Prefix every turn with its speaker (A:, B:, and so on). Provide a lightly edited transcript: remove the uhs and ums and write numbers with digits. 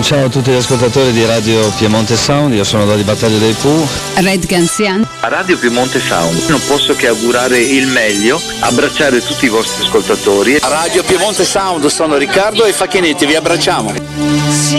A: ciao a tutti gli ascoltatori di Radio Piemonte Sound, io sono Dodi Battaglio dei Pooh.
B: Red Ganzian.
C: A Radio Piemonte Sound non posso che augurare il meglio, abbracciare tutti i vostri ascoltatori.
D: A Radio Piemonte Sound sono Riccardo e Facchinetti, vi abbracciamo.